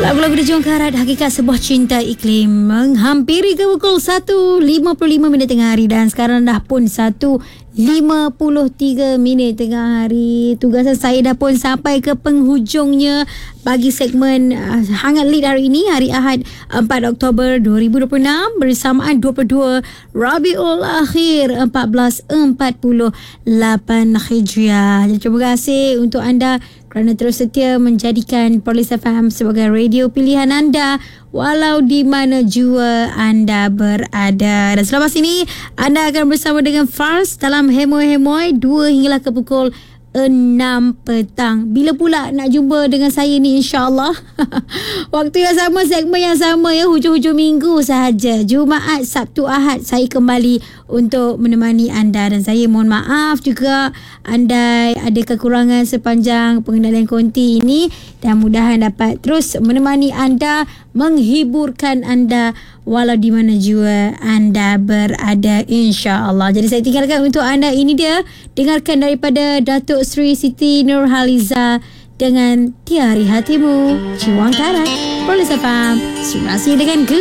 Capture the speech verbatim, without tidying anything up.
Lagu-lagu di Juang Karat, hakikat sebuah cinta iklim, menghampiri ke pukul satu lima puluh lima minit tengah hari, dan sekarang dah pun satu lima puluh tiga minit tengah hari. Tugasan saya dah pun sampai ke penghujungnya bagi segmen uh, Hangat Lead hari ini, hari Ahad empat Oktober dua ribu dua puluh enam, bersamaan dua puluh dua Rabiul Akhir seribu empat ratus empat puluh lapan Hijriah. Jadi terima kasih untuk anda kerana terus setia menjadikan Police F M sebagai radio pilihan anda walau di mana jua anda berada. Dan selepas ini anda akan bersama dengan Fars dalam Hemoy-Hemoy dua hinggalah ke pukul enam petang. Bila pula nak jumpa dengan saya ni, insyaAllah waktu yang sama, segmen yang sama ya, hujung-hujung minggu sahaja, Jumaat, Sabtu, Ahad, saya kembali untuk menemani anda. Dan saya mohon maaf juga andai ada kekurangan sepanjang pengendalian konti ini, dan mudahan dapat terus menemani anda, menghiburkan anda walau di mana jua anda berada, insya-Allah. Jadi saya tinggalkan untuk anda, ini dia, dengarkan daripada Datuk Seri Siti Nurhaliza dengan Tiari Hatimu, Juang Karat, Police F M, simulasi dengan Good.